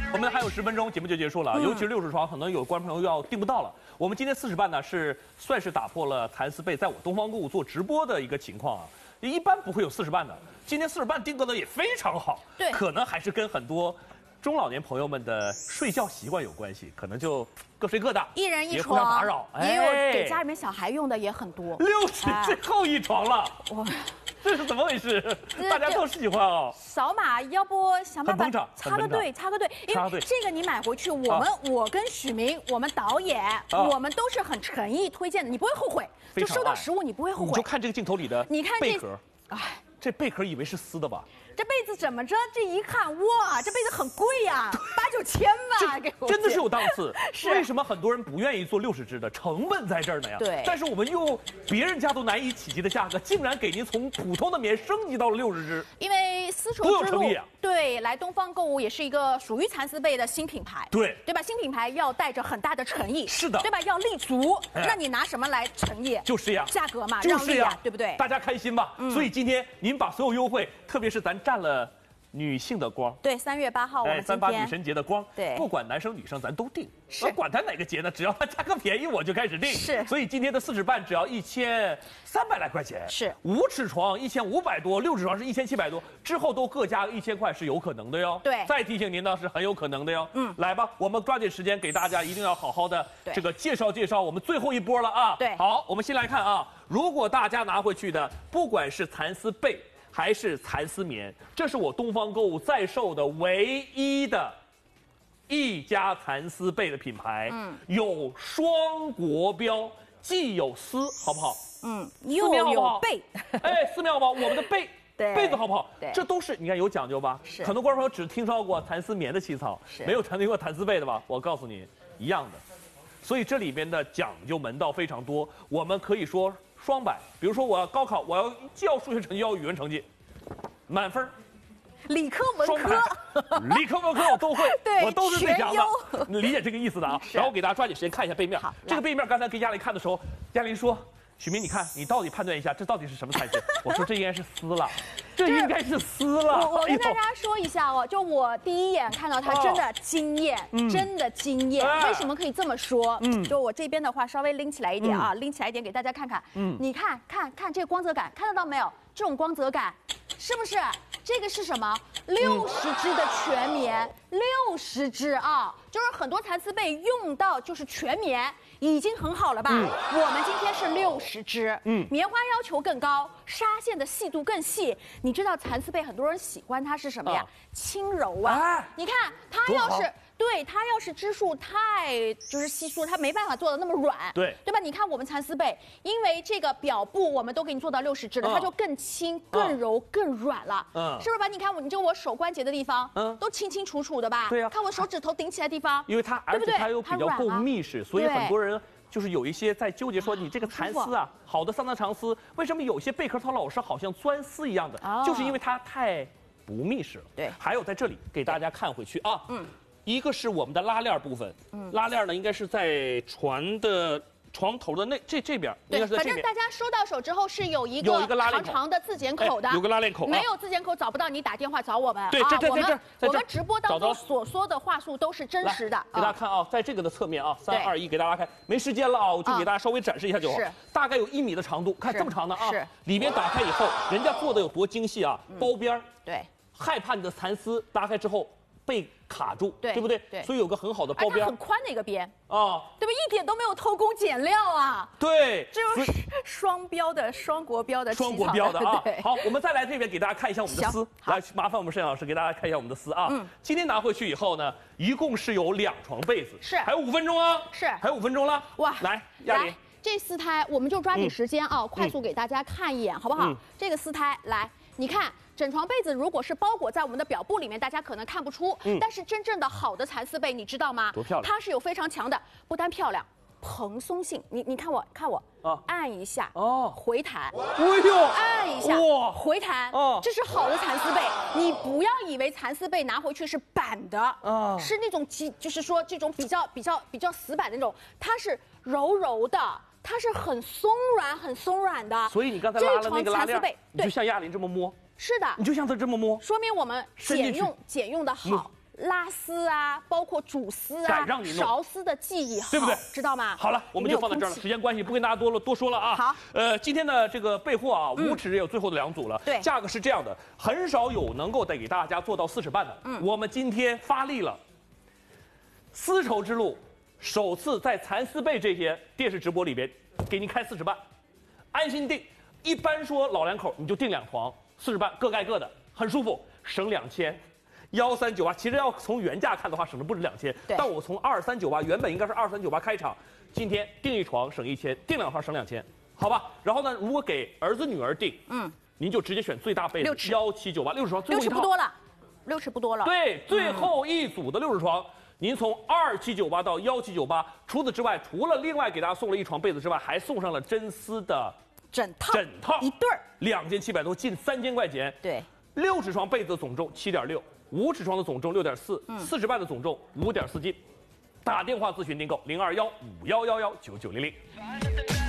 我们还有10分钟，节目就结束了。尤其是60床，可能有观众朋友要订不到了。我们今天40瓣呢，算是打破了蚕丝被在我东方购物做直播的一个情况啊。一般不会有40瓣的，今天40瓣定格的也非常好。 对， 可能还是跟很多中老年朋友们的睡觉习惯有关系，可能就各睡各的， 一人一别互相床， 打扰。 也有给家里面小孩用的也很多。 60最后一床了，哇！这是怎么回事？大家都喜欢哦。 扫码，要不想办法插个队，因为这个你买回去，我跟许明，我们导演，我们都是很诚意推荐的，你不会后悔。就收到实物，你不会后悔。 你就看这个镜头里的， 你看贝壳，哎，这贝壳以为是丝的吧？ 这被子怎么着？这一看，哇，这被子很贵呀，8、9千吧，给我。 真的是有档次。 是。 为什么很多人不愿意做60支的？成本在这儿呢呀。 对。 但是我们用别人家都难以企及的价格，竟然给您从普通的棉升级到了60支。 因为丝绸之路，对，来东方购物也是一个属于蚕丝被的新品牌。 对。 对吧？新品牌要带着很大的诚意。 是的。 对吧？要立足。那你拿什么来诚意？ 就是呀。 价格嘛， 就是呀， 对不对？ 大家开心吧。所以今天您把所有优惠，特别是咱占了女性的光， 对，3月8号我们 3·8女神节的光， 对， 不管男生女生咱都定， 是， 管他哪个节呢，只要他价格便宜我就开始定， 是， 所以今天的40瓣只要1300来块钱， 是 ，5尺床1500多，6尺床是1700多，之后都各加1000块是有可能的哟， 对， 再提醒您呢是很有可能的哟，来吧，我们抓紧时间给大家一定要好好的这个介绍我们最后一波了啊， 对， 好，我们先来看啊，如果大家拿回去的不管是蚕丝被还是蚕丝棉，这是我东方购物在售的唯一的一家蚕丝被的品牌，有双国标，既有丝，好不好？ 又有被， 哎，丝棉好不好？我们的被。被子好不好？ 对， 这都是你看有讲究吧？ 是。 很多观众朋友只听说过蚕丝棉的起草，没有听过蚕丝被的吧？我告诉你，一样的。所以这里边的讲究门道非常多，我们可以说双百。比如说我要高考，我要既要数学成绩，要语文成绩，满分。 理科文科， 理科文科我都会， 对， 我都是最强的。你理解这个意思的啊？然后给大家抓紧时间看一下背面。这个背面刚才给亚玲看的时候，亚玲说。许明，你看，你到底判断一下，这到底是什么材质？我说这应该是丝了，这应该是丝了。 我跟大家说一下哦，就我第一眼看到它，真的惊艳，真的惊艳。为什么可以这么说？就我这边的话，稍微拎起来一点啊，拎起来一点给大家看看。你看这个光泽感，看得到没有？这种光泽感，是不是？这个是什么？60支的全棉，60支啊，就是很多蚕丝被用到就是全棉。已经很好了吧？我们今天是60支，棉花要求更高，纱线的细度更细。你知道蚕丝被很多人喜欢它是什么呀？轻柔啊！你看它要是织数太就是稀疏，它没办法做的那么软，对吧？你看我们蚕丝被，因为这个表布我们都给你做到60支了，它就更轻、更柔、更软了，是不是吧？你看我手关节的地方，都清清楚楚的吧？对呀，看我手指头顶起来的地方， 因为它而且它又比较够密实，所以很多人。就是有一些在纠结说你这个蚕丝啊，好的桑拿长丝，为什么有些贝壳它老是好像钻丝一样的？就是因为它太不密实了。对，还有在这里给大家看回去啊，一个是我们的拉链部分，拉链呢应该是在床头的这边， 对，反正大家收到手之后是有一个长长的自检口的， 有个拉链口， 没有自检口找不到你打电话找我们。 对， 我们直播当中所说的话术都是真实的。 给大家看啊，在这个的侧面啊，3、2、1，给大家看。没时间了啊，我就给大家稍微展示一下就好。是，大概有1米的长度，看这么长的啊。是，里面打开以后，人家做的有多精细啊，包边。对，害怕你的蚕丝拉开之后。被卡住，对不对？对，所以有个很好的包边， 很宽的一个边啊，对吧？一点都没有偷工减料啊。对，这就是双国标的啊。好，我们再来这边给大家看一下我们的丝，来麻烦我们摄影老师给大家看一下我们的丝啊。今天拿回去以后呢，一共是有2床被子，是还有5分钟啊，是还有5分钟了。哇，来，亚玲， 这丝胎我们就抓紧时间啊，快速给大家看一眼，好不好？这个丝胎，来，你看。整床被子如果是包裹在我们的表布里面，大家可能看不出，但是真正的好的蚕丝被，你知道吗？多漂亮！它是有非常强的，不单漂亮，蓬松性。你看我啊，按一下哦，回弹，哎呦，按一下哇，回弹哦，这是好的蚕丝被。你不要以为蚕丝被拿回去是板的啊，是那种就是说这种比较死板的那种，它是柔柔的。它是很松软的， 所以你刚才拉了那个拉链，你就像亚玲这么摸， 是的， 你就像他这么摸， 说明我们剪用的好。 拉丝啊，包括主丝啊，勺丝的技艺好， 对不对？ 知道吗？ 好了，我们就放在这儿了。时间关系，不跟大家多说了啊。 好， 今天的这个备货啊，5尺也有最后的2组了。 对， 价格是这样的，很少有能够给大家做到4尺半的。我们今天发力了，丝绸之路首次在蚕丝被这些电视直播里边给您开4尺半，安心定。一般说老两口你就订2床，4尺半各盖各的，很舒服，省2000，1398。其实要从原价看的话，省的不止2000。但我从2398，原本应该是2398开场，今天订1床省1000，订2床省2000，好吧？然后呢，如果给儿子女儿订，您就直接选最大被子1798，60床最后一套。 6尺不多了，6尺不多了。 对，最后一组的60床。您从2798到1798，除此之外，除了另外给大家送了1床被子之外，还送上了真丝的枕套1对，2700多，近3000块钱。 对 ，6尺床被子总重7.6，5尺床的总重6.4，4尺半的总重5.4斤。打电话咨询订购0215111990。